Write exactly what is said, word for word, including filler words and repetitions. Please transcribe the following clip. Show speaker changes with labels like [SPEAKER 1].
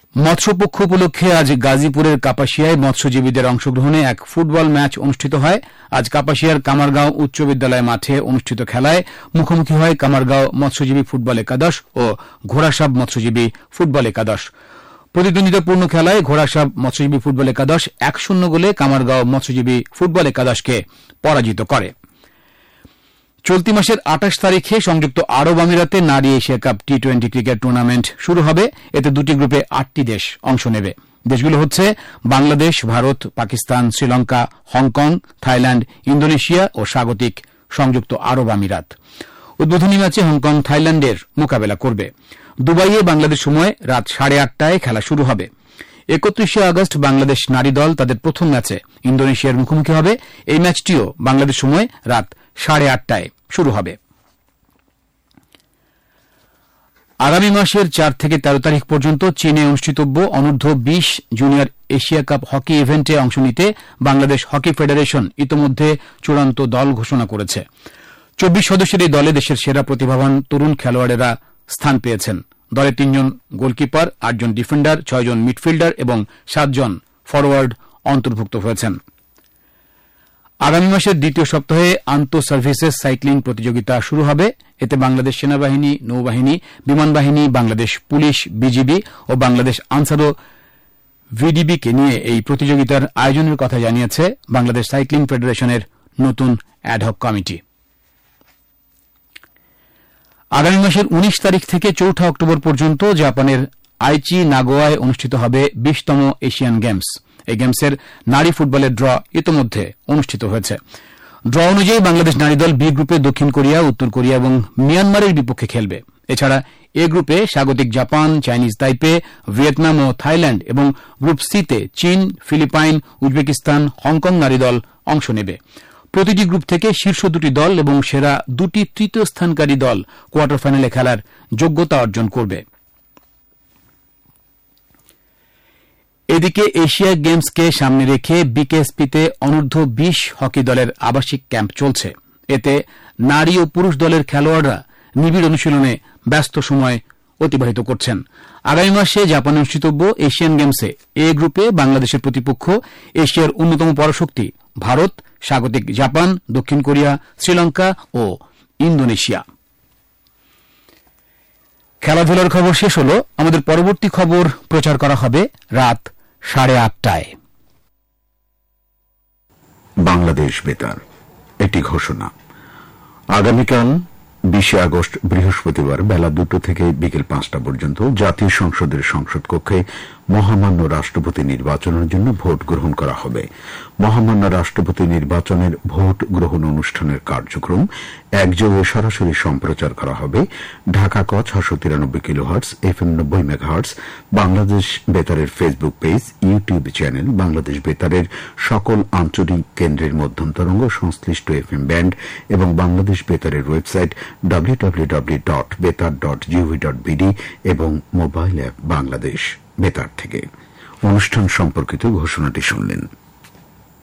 [SPEAKER 1] মৎস্যপক্ষ উপলক্ষে আজ গাজীপুরের কাপাসিয়ায় মৎস্যজীবীদের অংশগ্রহণে এক ফুটবল ম্যাচ অনুষ্ঠিত হয়। আজ কাপাসিয়ার কামারগাঁও উচ্চ বিদ্যালয় মাঠে অনুষ্ঠিত খেলায় মুখোমুখি হয় কামারগাঁও মৎস্যজীবী ফুটবল একাদশ ও ঘোড়াসাব মৎস্যজীবী ফুটবল একাদশ। প্রতিদ্বন্দ্বিতাপূর্ণ খেলায় ঘোড়াসাব মৎস্যজীবী ফুটবল একাদশ এক শূন্য গোলে কামারগাঁও মৎস্যজীবী ফুটবল একাদশকে পরাজিত করে। চলতি মাসের আঠাশ তারিখে সংযুক্ত আরব আমিরাতে নারী Asia cup T twenty cricket tournament শুরু হবে। এতে দুটি গ্রুপে আটটি দেশ অংশ নেবে। দেশগুলো হচ্ছে Bangladesh, Bharat, Pakistan, Sri Lanka, Hong Kong, Thailand, Indonesia ও স্বাগতিক সংযুক্ত আরব আমিরাত। উদ্বোধনী ম্যাচে হংকং থাইল্যান্ডের মোকাবেলা করবে। দুবাইয়ে বাংলাদেশ সময় রাত সাড়ে আটটায় খেলা শুরু হবে। একত্রিশে আগস্ট বাংলাদেশ নারী দল তাদের প্রথম ম্যাচে ইন্দোনেশিয়ার মুখোমুখি হবে। এই ম্যাচটিও বাংলাদেশ সময় রাত সাড়ে আটটায় শুরু হবে। আগামী মাসের চার থেকে তেরো তারিখ পর্যন্ত চীনে অনুষ্ঠিতব্য অনূর্ধ্ব বিশ জুনিয়র এশিয়া কাপ হকি ইভেন্টে অংশ নিতে বাংলাদেশ হকি ফেডারেশন ইতোমধ্যে চূড়ান্ত দল ঘোষণা করেছে। চব্বিশ সদস্যের এই দলে দেশের সেরা প্রতিভাবান তরুণ খেলোয়াড়েরা স্থান পেয়েছেন। দলে তিনজন গোলকিপার, আটজন ডিফেন্ডার, ছয়জন মিডফিল্ডার এবং সাতজন ফরওয়ার্ড অন্তর্ভুক্ত হয়েছেন। আগামী মাসের দ্বিতীয় সপ্তাহে আন্তঃ সার্ভিসেস সাইক্লিং প্রতিযোগিতা শুরু হবে। এতে বাংলাদেশ সেনাবাহিনী, নৌবাহিনী, বিমান বাহিনী, বাংলাদেশ পুলিশ, বিজিবি ও বাংলাদেশ আনসার ও ভিডিবিকে নিয়ে এই প্রতিযোগিতার আয়োজনের কথা জানিয়েছে বাংলাদেশ সাইক্লিং ফেডারেশনের নতুন অ্যাডহক কমিটি। আগামী মাসের উনিশ তারিখ থেকে চৌঠা অক্টোবর পর্যন্ত জাপানের আইচি নাগোয়ায় অনুষ্ঠিত হবে বিশতম এশিয়ান গেমস। এই গেমসের নারী ফুটবলের ড্র ইতোমধ্যে অনুষ্ঠিত হয়েছে। ড্র অনুযায়ী বাংলাদেশ নারী দল বি গ্রুপে দক্ষিণ কোরিয়া, উত্তর কোরিয়া এবং মিয়ানমারের বিপক্ষে খেলবে। এছাড়া এ গ্রুপে স্বাগতিক জাপান, চাইনিজ তাইপে, ভিয়েতনাম ও থাইল্যান্ড এবং গ্রুপ সিতে চীন, ফিলিপাইন, উজবেকিস্তান, হংকং নারী দল অংশ নেবে। প্রতিটি গ্রুপ থেকে শীর্ষ দুটি দল এবং সেরা দুটি তৃতীয় স্থানকারী দল কোয়ার্টার ফাইনালে খেলার যোগ্যতা অর্জন করবে। এদিকে এশিয়া গেমসকে সামনে রেখে বিকেএসপিতে অনূর্ধ্ব বিশ হকি দলের আবাসিক ক্যাম্প চলছে। এতে নারী ও পুরুষ দলের খেলোয়াড়রা নিবিড় অনুশীলনে ব্যস্ত সময় অতিবাহিত করছেন। আগামী মাসে জাপানে অনুষ্ঠিতব্য এশিয়ান গেমসে এ গ্রুপে বাংলাদেশের প্রতিপক্ষ এশিয়ার অন্যতম পরাশক্তি ভারত, স্বাগতিক জাপান, দক্ষিণ কোরিয়া, শ্রীলঙ্কা ও ইন্দোনেশিয়া। খেলাধুলার খবর শেষ হল। আমাদের পরবর্তী খবর প্রচার করা হবে রাত সাড়ে আটটায়।
[SPEAKER 2] বাংলাদেশ বেতার একটি ঘোষণা। আগামীকাল বিশে আগস্ট বৃহস্পতিবার বেলা দুটো থেকে বিকেল পাঁচটা পর্যন্ত জাতীয় সংসদের সংসদ কক্ষে মহামান্য রাষ্ট্রপতি নির্বাচনের জন্য ভোট গ্রহণ করা হবে। মহামান্য রাষ্ট্রপতি নির্বাচনের ভোট গ্রহণ অনুষ্ঠানের কার্যক্রম একযোগে সরাসরি সম্প্রচার করা হবে ঢাকা ক ছশো তিরানব্বই কিলোহার্টজ, এফএম নব্বই megahertz, Bangladesh বেতারের Facebook page, YouTube channel, Bangladesh বেতারের সকল আঞ্চলিক কেন্দ্রের মধ্যন্তরঙ্গ, সংশ্লিষ্ট এফএম ব্যান্ড এবং Bangladesh বেতারের website W W W dot বেতার ডট জিওভি ডট বিডি এবং মোবাইল অ্যাপ বাংলাদেশ বেতার থেকে। অনুষ্ঠান সম্পর্কিত ঘোষণাটি শুনলেন।